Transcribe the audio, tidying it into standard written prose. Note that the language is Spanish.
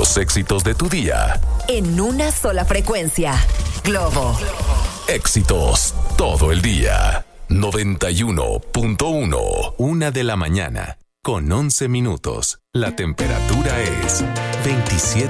Los éxitos de tu día. En una sola frecuencia. Globo. Éxitos todo el día. 91.1. 1 de la mañana, con 11 minutos. La temperatura es 27.